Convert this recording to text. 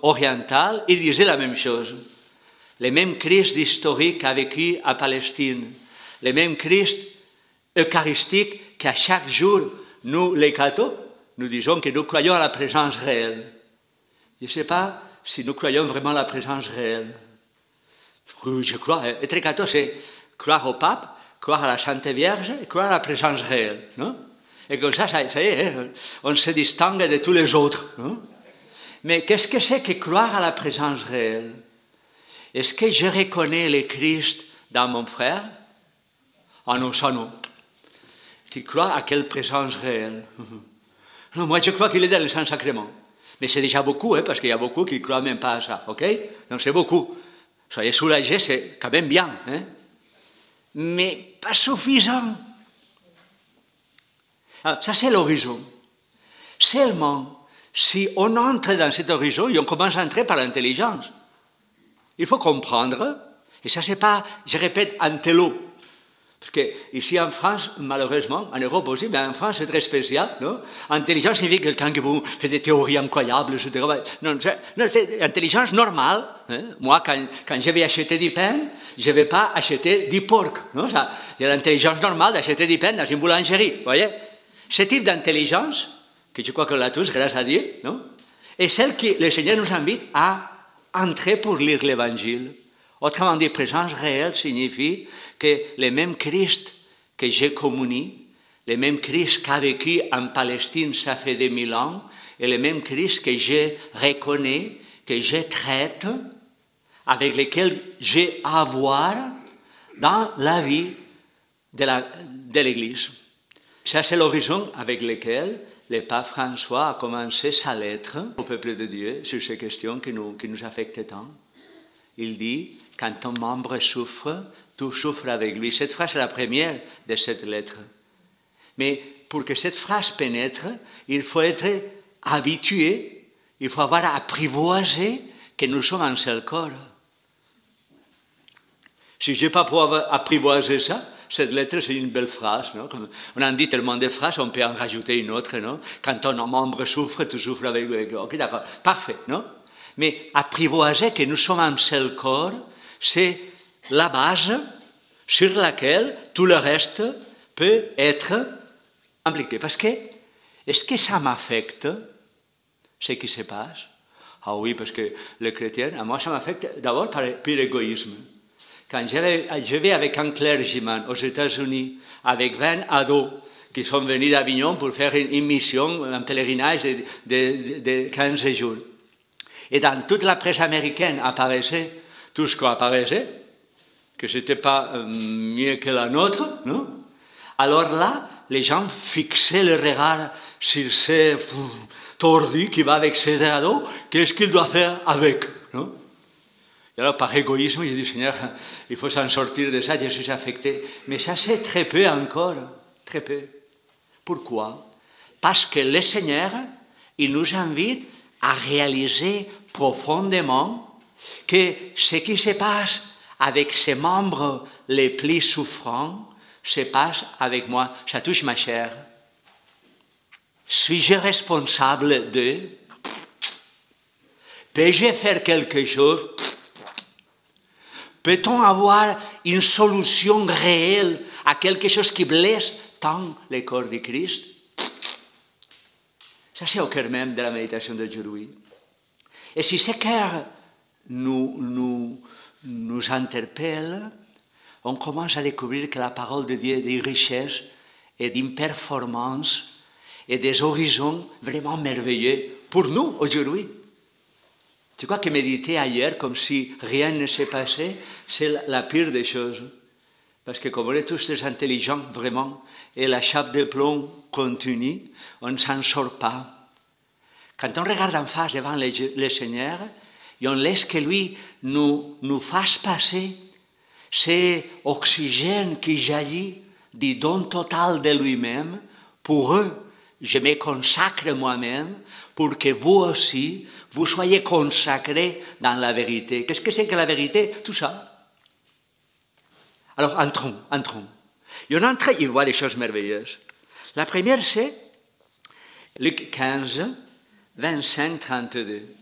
oriental, il disait la même chose. Le même Christ historique a vécu à Palestine. Le même Christ eucharistique qu'à chaque jour, nous, les cathos, nous disons que nous croyons à la présence réelle. Je ne sais pas si nous croyons vraiment à la présence réelle. Oui, je crois. Être catholique, c'est croire au pape, croire à la Sainte Vierge et croire à la présence réelle. Non? Et comme ça y est, on se distingue de tous les autres. Non? Mais qu'est-ce que c'est que croire à la présence réelle? Est-ce que je reconnais le Christ dans mon frère? Ah non, ça non. Tu crois à quelle présence réelle? Non, moi, je crois qu'il est dans le Saint-Sacrement. Mais c'est déjà beaucoup, parce qu'il y a beaucoup qui ne croient même pas à ça, ok? Donc c'est beaucoup. Soyez soulagés, c'est quand même bien. Hein? Mais pas suffisant. Alors, ça, c'est l'horizon. Seulement, si on entre dans cet horizon, et on commence à entrer par l'intelligence, il faut comprendre, et ça, c'est pas, je répète, intello. Parce qu'ici en France, malheureusement, en Europe aussi, mais en France c'est très spécial, non? Intelligence signifie quelqu'un qui fait des théories incroyables, etc. Non, c'est intelligence normale. Hein? Moi, quand je vais acheter du pain, je ne vais pas acheter du porc. Il y a l'intelligence normale d'acheter du pain dans une boulangerie, vous voyez? Ce type d'intelligence, que je crois qu'on l'a tous, grâce à Dieu, non? est celle que le Seigneur nous invite à entrer pour lire l'Évangile. Autrement dit, présence réelle signifie que le même Christ que j'ai communie, le même Christ qui a vécu en Palestine, ça fait 2000 ans, et le même Christ que je reconnais, que je traite, avec lequel j'ai à voir dans la vie de l'Église. Ça, c'est l'horizon avec lequel le pape François a commencé sa lettre au peuple de Dieu sur ces questions qui nous affectent tant. Il dit, quand ton membre souffre, tu souffres avec lui. Cette phrase est la première de cette lettre. Mais pour que cette phrase pénètre, il faut être habitué, il faut avoir apprivoisé que nous sommes un seul corps. Si je n'ai pas pour apprivoiser ça, cette lettre, c'est une belle phrase. Non? On en dit tellement de phrases, on peut en rajouter une autre. Non? Quand ton membre souffre, tu souffres avec lui. Ok, d'accord, parfait. Non? Mais apprivoiser que nous sommes un seul corps, c'est la base sur laquelle tout le reste peut être impliqué. Parce que, est-ce que ça m'affecte, ce qui se passe? Ah oui, parce que le chrétien, à moi, ça m'affecte d'abord par l'égoïsme. Quand je vais avec un clergyman aux États-Unis, avec 20 ados qui sont venus d'Avignon pour faire une mission, un pèlerinage de 15 jours. Et dans toute la presse américaine apparaissait tout ce qu'apparaissait, que ce n'était pas mieux que la nôtre, non? Alors là, les gens fixaient le regard sur ces tordus qui va avec ces ados, qu'est-ce qu'il doit faire avec, non? Et alors, par égoïsme, je dis, Seigneur, il faut s'en sortir de ça, je suis affecté. Mais ça, c'est très peu encore, très peu. Pourquoi? Parce que le Seigneur, il nous invite à réaliser profondément que ce qui se passe avec ses membres les plus souffrants se passe avec moi. Ça touche ma chair. Suis-je responsable d'eux? Peux-je faire quelque chose? Peut-on avoir une solution réelle à quelque chose qui blesse tant le corps du Christ? Ça, c'est au cœur même de la méditation d'aujourd'hui. Et si ce cœur nous interpelle, on commence à découvrir que la parole de Dieu est d'une richesse et d'une performance et des horizons vraiment merveilleux pour nous aujourd'hui. Tu crois que méditer ailleurs comme si rien ne s'est passé, c'est la pire des choses. Parce que comme on est tous des intelligents vraiment, et la chape de plomb continue, on ne s'en sort pas. Quand on regarde en face devant le Seigneur, et on laisse que lui nous fasse passer cet oxygène qui jaillit du don total de lui-même, pour eux, je me consacre moi-même pour que vous aussi, vous soyez consacrés dans la vérité. Qu'est-ce que c'est que la vérité? Tout ça. Alors, entrons. Et on entre, il voit des choses merveilleuses. La première, c'est Luc 15, 25, 32.